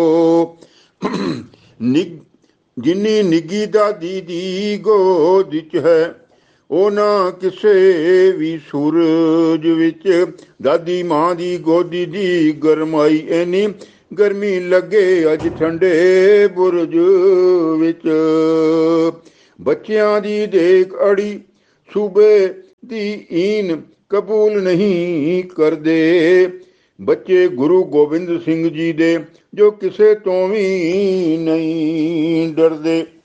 ਜਿੰਨੀ ਨਿੱਗੀ ਦਾਦੀ ਦੀ ਗੋਦ 'ਚ ਹੈ, ਉਹ ਨਾ ਕਿਸੇ ਵੀ ਸੂਰਜ ਵਿੱਚ। ਦਾਦੀ ਮਾਂ ਦੀ ਗੋਦੀ ਦੀ ਗਰਮਾਈ ਐਨੀ, ਗਰਮੀ ਲੱਗੇ ਅੱਜ ਠੰਡੇ ਬੁਰਜ ਵਿੱਚ। ਬੱਚਿਆਂ ਦੀ ਦੇਖ ਅੜੀ ਸੂਬੇ ਦੀ ਈਨ ਕਬੂਲ ਨਹੀਂ ਕਰਦੇ। ਬੱਚੇ ਗੁਰੂ ਗੋਬਿੰਦ ਸਿੰਘ ਜੀ ਦੇ, ਜੋ ਕਿਸੇ ਤੋਂ ਵੀ ਨਹੀਂ ਡਰਦੇ।